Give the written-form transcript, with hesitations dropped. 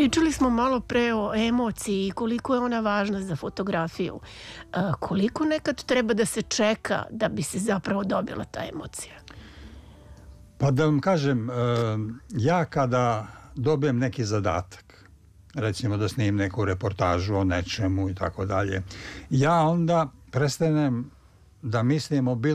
Pričali smo malo pre o emociji i koliko je ona važna za fotografiju. Koliko nekad treba da se čeka da bi se zapravo dobila ta emocija? Pa da vam kažem, ja kada dobijem neki zadatak, recimo da snimim neku reportažu o nečemu i tako dalje, ja onda prestanem da mislim o bilo